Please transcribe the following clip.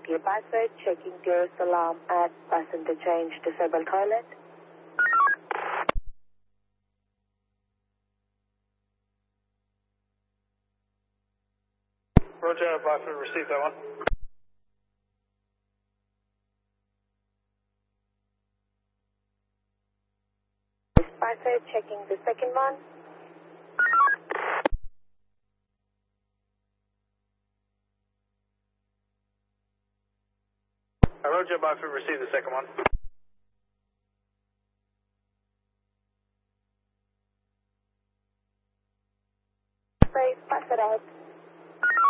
your password, checking clearance alarm at passenger change disabled toilet. Roger, Blackfoot, received that one. Password, checking the second one. Roger, Blackfoot, received the second one.